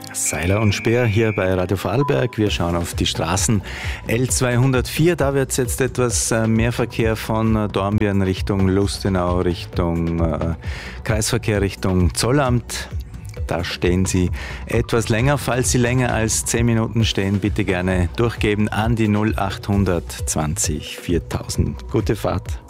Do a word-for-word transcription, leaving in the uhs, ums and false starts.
Seiler und Speer hier bei Radio Vorarlberg. Wir schauen auf die Straßen. L zweihundertvier, da wird es jetzt etwas mehr Verkehr von Dornbirn Richtung Lustenau, Richtung äh, Kreisverkehr Richtung Zollamt. Da stehen Sie etwas länger. Falls Sie länger als zehn Minuten stehen, bitte gerne durchgeben an die null acht zwanzig viertausend. Gute Fahrt.